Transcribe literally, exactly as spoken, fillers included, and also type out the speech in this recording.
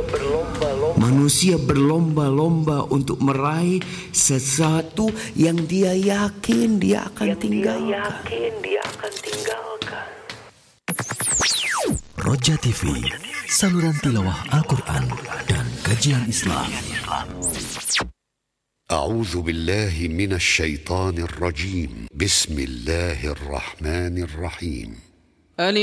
berlomba-lomba Manusia berlomba-lomba untuk meraih sesuatu yang dia yakin dia akan yang tinggalkan. dia yakin dia akan tinggalkan. Roja T V, saluran tilawah Al-Quran dan kajian Islam. أعوذ بالله من الشيطان الرجيم بسم الله الرحمن الرحيم